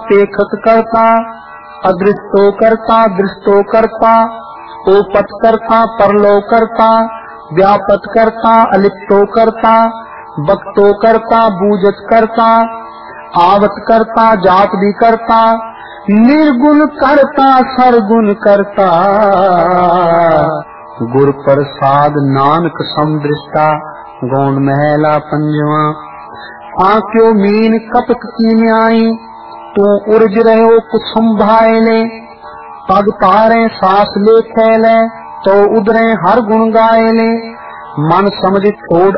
पेखत करता, अदृष्टो करता दृष्टो करता, ओपत करता परलो करता, व्यापत करता अलिप्तो करता, वक्तो करता बूझत करता, आवत करता जात भी करता, निर्गुण करता सरगुण करता, गुर प्रसाद नानक समदृष्टा, गौण महला पंजवा। आंक्यो मीन कपट की न्याई, तू उर्ज रहो कुसुम भायले, पग तारे सास ले खेले, तो उधरे हर गुण गायले, मन समझ छोड़